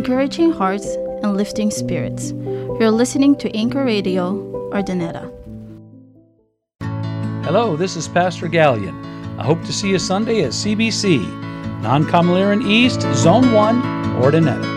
encouraging hearts and lifting spirits. You're listening to Anchor Radio, Urdaneta. Hello, this is Pastor Gallion. I hope to see you Sunday at CBC, Non-Comaliran East, Zone 1, Urdaneta.